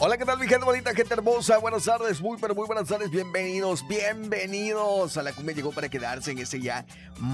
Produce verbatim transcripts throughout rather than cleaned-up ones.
Hola, ¿qué tal mi gente bonita, gente hermosa? Buenas tardes, muy pero muy buenas tardes, bienvenidos, bienvenidos a La Cumbia Llegó para quedarse en ese ya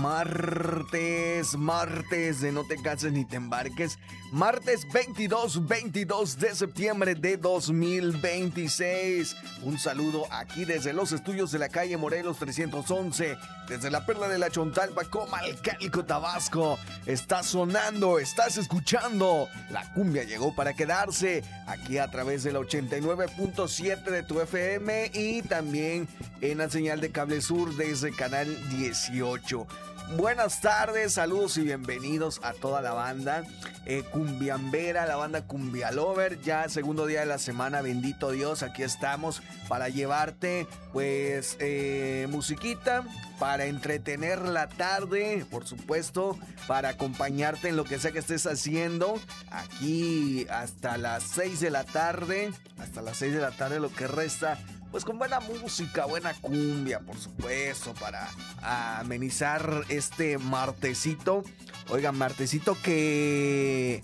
martes, martes de no te canses ni te embarques, martes veintidós, veintidós de septiembre de dos mil veintiséis. Un saludo aquí desde los estudios de la calle Morelos trescientos once, desde la Perla de la Chontalpa, Comalcalco, Tabasco. Está sonando, estás escuchando La Cumbia Llegó para quedarse aquí a través de la ochenta y nueve punto siete de tu F M y también en la señal de Cable Sur desde Canal dieciocho. Buenas tardes, saludos y bienvenidos a toda la banda eh, cumbiambera, la banda Cumbia Lover. Ya segundo día de la semana, bendito Dios, aquí estamos para llevarte pues eh, musiquita, para entretener la tarde, por supuesto, para acompañarte en lo que sea que estés haciendo, aquí hasta las seis de la tarde, hasta las seis de la tarde lo que resta, pues con buena música, buena cumbia, por supuesto, para amenizar este martesito. Oigan, martesito que,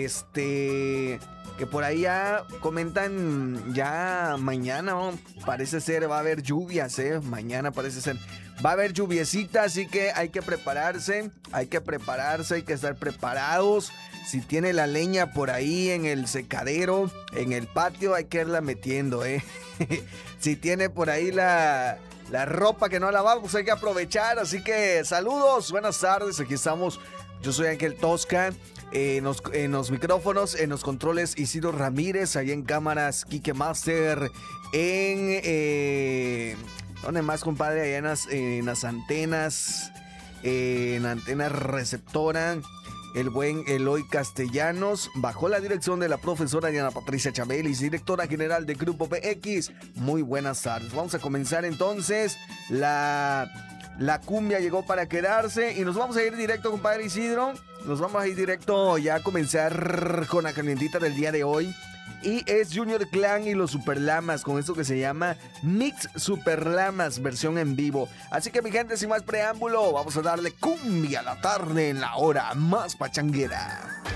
este, que por ahí ya comentan ya mañana, ¿no? Parece ser, va a haber lluvias, ¿eh? Mañana parece ser. Va a haber lluviecita, así que hay que prepararse, hay que prepararse, hay que estar preparados. Si tiene la leña por ahí en el secadero, en el patio, hay que irla metiendo, ¿eh? Si tiene por ahí la, la ropa que no ha lavado, pues hay que aprovechar. Así que saludos, buenas tardes, aquí estamos. Yo soy Ángel Tosca, eh, en, los, en los micrófonos, en los controles Isidro Ramírez, allá en cámaras Quique Master, en... Eh, ¿Dónde más, compadre? Allá en las, en las antenas, eh, en antena receptora, el buen Eloy Castellanos, bajo la dirección de la profesora Diana Patricia Chabelis, directora general de Grupo P X. Muy buenas tardes. Vamos a comenzar entonces. La, la cumbia llegó para quedarse y nos vamos a ir directo, compadre Isidro. Nos vamos a ir directo ya a comenzar con la calientita del día de hoy. Y es Junior Clan y los Superlamas con esto que se llama Mix Superlamas versión en vivo. Así que mi gente, sin más preámbulo, vamos a darle cumbia a la tarde en la hora más pachanguera.